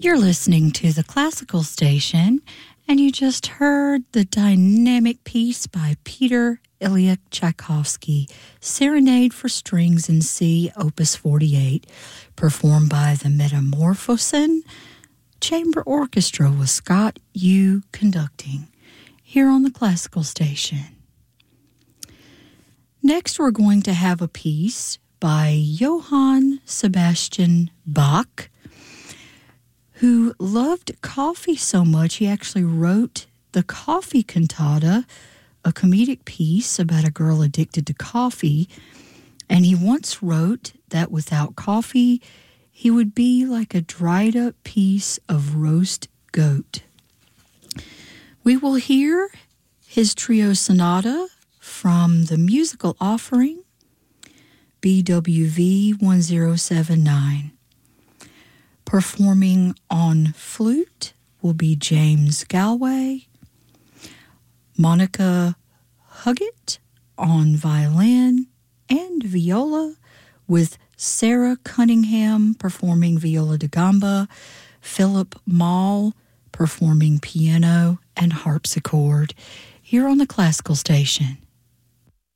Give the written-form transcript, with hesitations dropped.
You're listening to the Classical Station, and you just heard the dynamic piece by Peter Ilyich Tchaikovsky, Serenade for Strings in C, Opus 48, performed by the Metamorphosen Chamber Orchestra with Scott Yu conducting, here on the Classical Station. Next, we're going to have a piece by Johann Sebastian Bach, who loved coffee so much he actually wrote the Coffee Cantata, a comedic piece about a girl addicted to coffee, and he once wrote that without coffee, he would be like a dried-up piece of roast goat. We will hear his trio sonata from the musical offering, BWV 1079. Performing on flute will be James Galway, Monica Huggett on violin and viola, with Sarah Cunningham performing viola da gamba, Philip Mall performing piano and harpsichord, here on the Classical Station.